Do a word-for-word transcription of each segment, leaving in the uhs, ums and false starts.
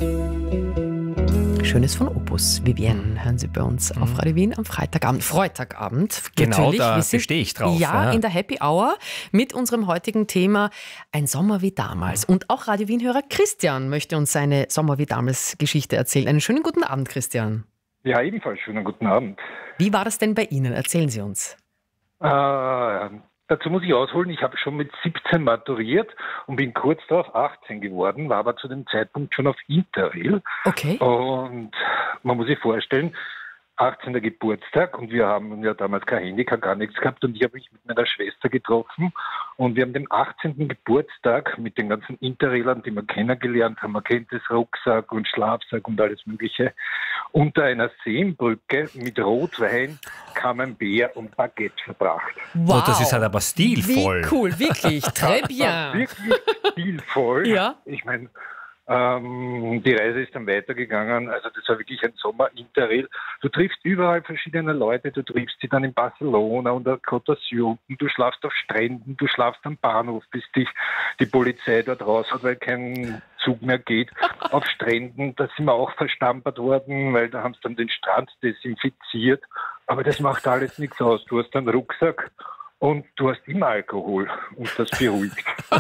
Schönes von Opus. Vivienne hören Sie bei uns auf Radio Wien am Freitagabend. Freitagabend. Genau, natürlich. da Wir sind, bestehe ich drauf. Ja, Ja, in der Happy Hour mit unserem heutigen Thema Ein Sommer wie damals. Und auch Radio Wien-Hörer Christian möchte uns seine Sommer wie damals Geschichte erzählen. Einen schönen guten Abend, Christian. Ja, ebenfalls schönen guten Abend. Wie war das denn bei Ihnen? Erzählen Sie uns. Äh, dazu muss ich ausholen, ich habe schon mit siebzehn maturiert und bin kurz darauf achtzehn geworden, war aber zu dem Zeitpunkt schon auf Interrail. Okay. Und man muss sich vorstellen, achtzehnter Geburtstag und wir haben ja damals kein Handy, kein gar nichts gehabt und ich habe mich mit meiner Schwester getroffen und wir haben den achtzehnten Geburtstag mit den ganzen Interrailern, die wir kennengelernt haben, man kennt das Rucksack und Schlafsack und alles Mögliche, unter einer Seenbrücke mit Rotwein, Camembert und Baguette verbracht. Wow. Oh, das ist halt aber stilvoll. Wie cool, wirklich. Très bien. Wirklich stilvoll. Ja. Ich meine, ähm, die Reise ist dann weitergegangen. Also das war wirklich ein Sommer-Interrail. Du triffst überall verschiedene Leute. Du triffst sie dann in Barcelona und der Côte d'Azur. Du schlafst auf Stränden, du schlafst am Bahnhof, bis dich die Polizei dort raus hat, weil kein Zug mehr geht. Auf Stränden, da sind wir auch verstampert worden, weil da haben sie dann den Strand desinfiziert. Aber das macht alles nichts aus. Du hast einen Rucksack und du hast immer Alkohol und das beruhigt.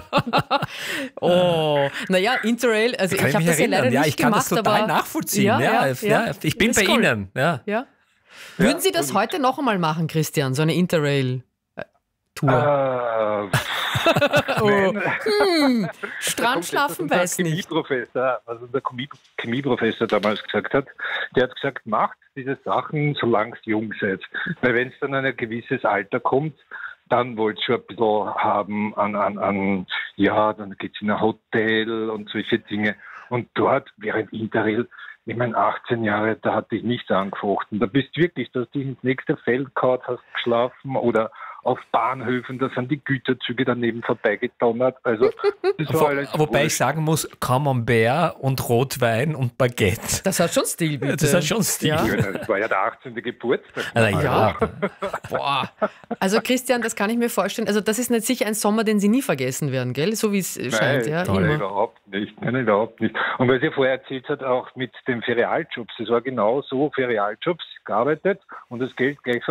Oh, naja, Interrail, also Kann ich habe das ja leider ja, nicht ich kann gemacht, das total aber nachvollziehen. Ja, Ja, ja, ja, ja. Ich bin Ist bei cool. Ihnen. Ja. Ja. Würden Sie das und- heute noch einmal machen, Christian, so eine Interrail-Tour? Äh, Oh. nein. Hm, Da Strand kommt schlafen, jetzt unser weiß nicht. Chemieprofessor, was unser Chemie Chemieprofessor damals gesagt hat, der hat gesagt, macht diese Sachen, solange ihr jung seid. Weil wenn es dann an ein gewisses Alter kommt, dann wollt ihr schon ein bisschen haben an, an, an ja, dann geht es in ein Hotel und solche Dinge. Und dort, während Interrail, ich meine, achtzehn Jahre, da hat dich nichts angefochten. Da bist du wirklich, dass du dich ins nächste Feld gehauen hast, geschlafen oder auf Bahnhöfen, da sind die Güterzüge daneben vorbeigedonnert. Also, das war Wo, alles wobei ich wurscht. sagen muss, Camembert und Rotwein und Baguette. Das hat schon Stil, bitte. Das hat schon Stil. Ja. Ja, das war ja der achtzehnte Geburtstag. Na ja. Boah. Also Christian, das kann ich mir vorstellen. Also das ist nicht sicher ein Sommer, den Sie nie vergessen werden, gell? So wie es scheint. Ja, nein, immer. überhaupt nicht. Nein, überhaupt nicht. Und was ihr vorher erzählt hat, auch mit den Ferialjobs, das war genau so, Ferialjobs gearbeitet und das Geld gleich